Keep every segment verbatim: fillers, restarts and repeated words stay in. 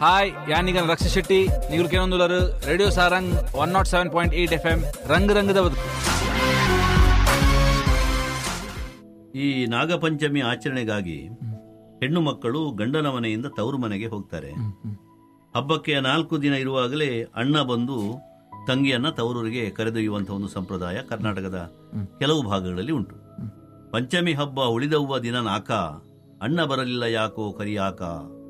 Hi ಯಾನಿಗನ್ Raksha Shetty ನೀವು ಕೇಳೊಂದುಲರು radio Sarang one not seven point eight F M ರಂಗ್ ರಂಗದ ಬದುಕು. ಈ ನಾಗಪಂಚಮಿ ಆಚರಣೆಗಾಗಿ ಹೆಣ್ಣು ಮಕ್ಕಳು ಗಂಡನ ಮನೆಯಿಂದ ತವರು ಮನೆಗೆ ಹೋಗ್ತಾರೆ. ಹಬ್ಬಕ್ಕೆ ನಾಲ್ಕು ದಿನ ಇರುವಾಗಲೇ ಅಣ್ಣ ಬಂದು ತಂಗಿಯನ್ನ ತವರೂರಿಗೆ ಕರೆದೊಯ್ಯುವಂತಹ ಒಂದು ಸಂಪ್ರದಾಯ ಕರ್ನಾಟಕದ ಕೆಲವು ಭಾಗಗಳಲ್ಲಿ ಉಂಟು. ಪಂಚಮಿ ಹಬ್ಬ ಉಳಿದವ್ವ ದಿನ ನಾಕ, ಅಣ್ಣ ಬರಲಿಲ್ಲ ಯಾಕೋ ಕರಿಯಾಕ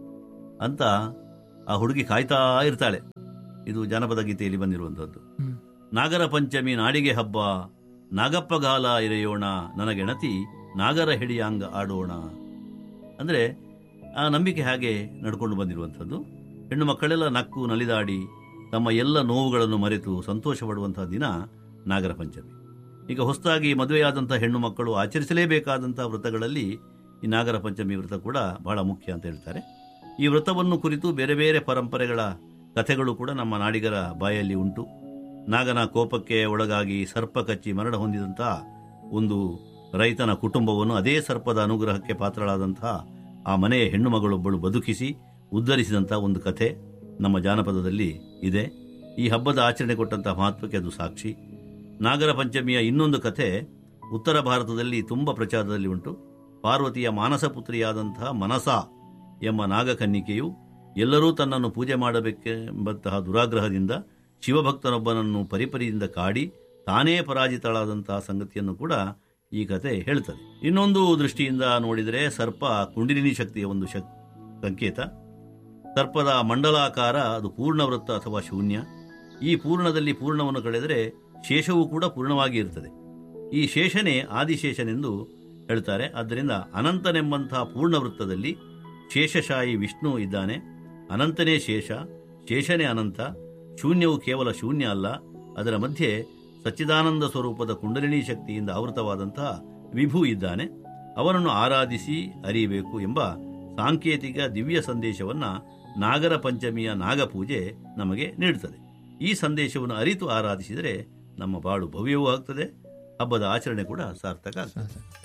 ಅಂತ ಆ ಹುಡುಗಿ ಕಾಯ್ತಾ ಇರ್ತಾಳೆ. ಇದು ಜಾನಪದ ಗೀತೆಯಲ್ಲಿ ಬಂದಿರುವಂತಹದ್ದು. ನಾಗರ ಪಂಚಮಿ ನಾಡಿಗೆ ಹಬ್ಬ, ನಾಗಪ್ಪಗಾಲ ಇರೆಯೋಣ ನನಗೆಣತಿ ನಾಗರ ಹಿಡಿಯಾಂಗ ಆಡೋಣ. ಅಂದರೆ ಆ ನಂಬಿಕೆ ಹಾಗೆ ನಡ್ಕೊಂಡು ಬಂದಿರುವಂಥದ್ದು. ಹೆಣ್ಣು ಮಕ್ಕಳೆಲ್ಲ ನಕ್ಕು ನಲಿದಾಡಿ ತಮ್ಮ ಎಲ್ಲ ನೋವುಗಳನ್ನು ಮರೆತು ಸಂತೋಷ ಪಡುವಂತಹ ದಿನ ನಾಗರ ಪಂಚಮಿ. ಈಗ ಹೊಸದಾಗಿ ಮದುವೆಯಾದಂಥ ಹೆಣ್ಣು ಮಕ್ಕಳು ಆಚರಿಸಲೇಬೇಕಾದಂಥ ವ್ರತಗಳಲ್ಲಿ ಈ ನಾಗರ ಪಂಚಮಿ ವ್ರತ ಕೂಡ ಬಹಳ ಮುಖ್ಯ ಅಂತ ಹೇಳ್ತಾರೆ. ಈ ವ್ರತವನ್ನು ಕುರಿತು ಬೇರೆ ಬೇರೆ ಪರಂಪರೆಗಳ ಕಥೆಗಳು ಕೂಡ ನಮ್ಮ ನಾಡಿಗರ ಬಾಯಲ್ಲಿ ಉಂಟು. ನಾಗನ ಕೋಪಕ್ಕೆ ಒಳಗಾಗಿ ಸರ್ಪ ಕಚ್ಚಿ ಮರಣ ಹೊಂದಿದಂಥ ಒಂದು ರೈತನ ಕುಟುಂಬವನ್ನು ಅದೇ ಸರ್ಪದ ಅನುಗ್ರಹಕ್ಕೆ ಪಾತ್ರಳಾದಂತಹ ಆ ಮನೆಯ ಹೆಣ್ಣು ಮಗಳೊಬ್ಬಳು ಬದುಕಿಸಿ ಉದ್ಧರಿಸಿದಂಥ ಒಂದು ಕಥೆ ನಮ್ಮ ಜಾನಪದದಲ್ಲಿ ಇದೆ. ಈ ಹಬ್ಬದ ಆಚರಣೆ ಕೊಟ್ಟಂತಹ ಮಹತ್ವಕ್ಕೆ ಅದು ಸಾಕ್ಷಿ. ನಾಗರ ಪಂಚಮಿಯ ಇನ್ನೊಂದು ಕಥೆ ಉತ್ತರ ಭಾರತದಲ್ಲಿ ತುಂಬ ಪ್ರಚಾರದಲ್ಲಿ ಉಂಟು. ಪಾರ್ವತಿಯ ಮಾನಸ ಪುತ್ರಿಯಾದಂತಹ ಮನಸ ಎಂಬ ನಾಗಕನ್ನಿಕೆಯು ಎಲ್ಲರೂ ತನ್ನನ್ನು ಪೂಜೆ ಮಾಡಬೇಕೆಂಬಂತಹ ದುರಾಗ್ರಹದಿಂದ ಶಿವಭಕ್ತನೊಬ್ಬನನ್ನು ಪರಿಪರಿಯಿಂದ ಕಾಡಿ ತಾನೇ ಪರಾಜಿತಳಾದಂತಹ ಸಂಗತಿಯನ್ನು ಕೂಡ ಈ ಕಥೆ ಹೇಳ್ತದೆ. ಇನ್ನೊಂದು ದೃಷ್ಟಿಯಿಂದ ನೋಡಿದರೆ ಸರ್ಪ ಕುಂಡಲಿನಿ ಶಕ್ತಿಯ ಒಂದು ಶಕ್ ಸಂಕೇತ. ಸರ್ಪದ ಮಂಡಲಾಕಾರ ಅದು ಪೂರ್ಣವೃತ್ತ ಅಥವಾ ಶೂನ್ಯ. ಈ ಪೂರ್ಣದಲ್ಲಿ ಪೂರ್ಣವನ್ನು ಕಳೆದರೆ ಶೇಷವೂ ಕೂಡ ಪೂರ್ಣವಾಗಿ ಇರ್ತದೆ. ಈ ಶೇಷನೇ ಆದಿಶೇಷನೆಂದು ಹೇಳ್ತಾರೆ. ಆದ್ದರಿಂದ ಅನಂತನೆಂಬಂತಹ ಪೂರ್ಣವೃತ್ತದಲ್ಲಿ ಶೇಷಶಾಯಿ ವಿಷ್ಣು ಇದ್ದಾನೆ. ಅನಂತನೇ ಶೇಷ, ಶೇಷನೇ ಅನಂತ, ಶೂನ್ಯವು ಕೇವಲ ಶೂನ್ಯ ಅಲ್ಲ, ಅದರ ಮಧ್ಯೆ ಸಚ್ಚಿದಾನಂದ ಸ್ವರೂಪದ ಕುಂಡಲಿನಿ ಶಕ್ತಿಯಿಂದ ಆವೃತವಾದಂತಹ ವಿಭು ಇದ್ದಾನೆ. ಅವನನ್ನು ಆರಾಧಿಸಿ ಅರಿಯಬೇಕು ಎಂಬ ಸಾಂಕೇತಿಕ ದಿವ್ಯ ಸಂದೇಶವನ್ನು ನಾಗರ ಪಂಚಮಿಯ ನಾಗಪೂಜೆ ನಮಗೆ ನೀಡುತ್ತದೆ. ಈ ಸಂದೇಶವನ್ನು ಅರಿತು ಆರಾಧಿಸಿದರೆ ನಮ್ಮ ಬಾಳು ಭವ್ಯವೂ ಆಗ್ತದೆ, ಹಬ್ಬದ ಆಚರಣೆ ಕೂಡ ಸಾರ್ಥಕ ಆಗ್ತದೆ.